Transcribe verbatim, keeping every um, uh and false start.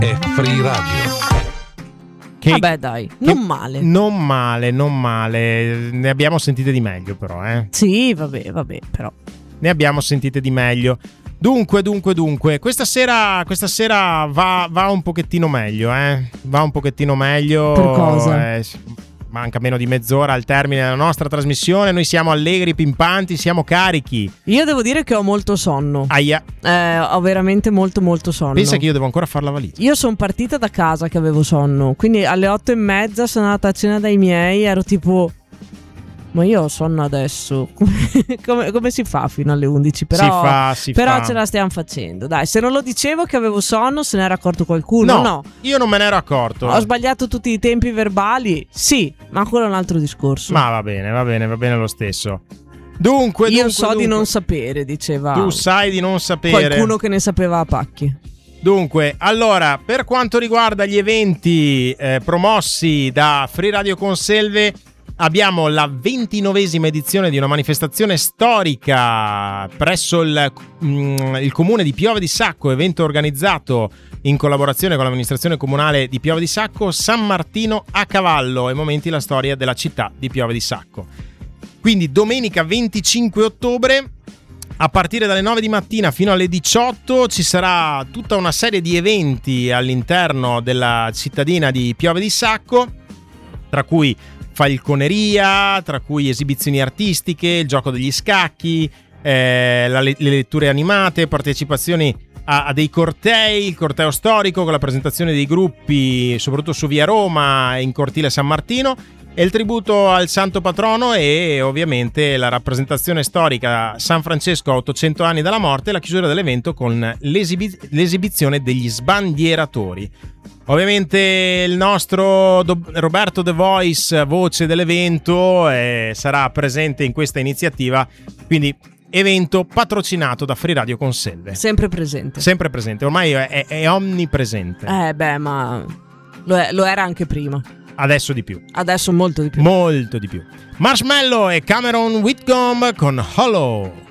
è Free Radio. Che, Vabbè dai, non male. Non male, non male. Ne abbiamo sentite di meglio però, eh. Sì, vabbè, vabbè, però. Ne abbiamo sentite di meglio. Dunque, dunque, dunque, questa sera, questa sera va, va un pochettino meglio, eh. Va un pochettino meglio. Per cosa? Eh, manca meno di mezz'ora al termine della nostra trasmissione. Noi siamo allegri, pimpanti, siamo carichi. Io devo dire che ho molto sonno. Aia. Eh, ho veramente molto molto sonno. Pensa che io devo ancora fare la valigia. Io sono partita da casa che avevo sonno, quindi alle otto e mezza sono andata a cena dai miei, ero tipo... Ma io ho sonno adesso. come, come si fa fino alle undici? Però, si fa, si però fa. ce la stiamo facendo. Dai, se non lo dicevo che avevo sonno, se ne era accorto qualcuno? No, no. Io non me ne ero accorto. Ho sbagliato tutti i tempi verbali? Sì, ma quello è un altro discorso. Ma va bene, va bene, va bene lo stesso. Dunque, Io dunque, so dunque. di non sapere, diceva. Tu sai di non sapere. Qualcuno che ne sapeva a pacchi. Dunque, allora, per quanto riguarda gli eventi eh, promossi da Free Radio Conselve, abbiamo la ventinovesima edizione di una manifestazione storica presso il, mm, il comune di Pieve di Sacco, evento organizzato in collaborazione con l'amministrazione comunale di Pieve di Sacco, San Martino a cavallo, e momenti la storia della città di Pieve di Sacco. Quindi domenica venticinque ottobre, a partire dalle nove di mattina fino alle diciotto, ci sarà tutta una serie di eventi all'interno della cittadina di Pieve di Sacco, tra cui falconeria, tra cui esibizioni artistiche, il gioco degli scacchi, eh, la, le letture animate, partecipazioni a, a dei cortei, il corteo storico con la presentazione dei gruppi soprattutto su via Roma e in cortile San Martino, e il tributo al santo patrono, e ovviamente la rappresentazione storica San Francesco a ottocento anni dalla morte, e la chiusura dell'evento con l'esibi- l'esibizione degli sbandieratori. Ovviamente il nostro Do- Roberto The Voice, voce dell'evento, eh, sarà presente in questa iniziativa, quindi evento patrocinato da Free Radio Conselve. Sempre presente. Sempre presente, ormai è, è, è onnipresente. Eh beh, ma lo, è, lo era anche prima. Adesso di più. Adesso molto di più. Molto di più. Marshmello e Cameron Whitcomb con Hollow.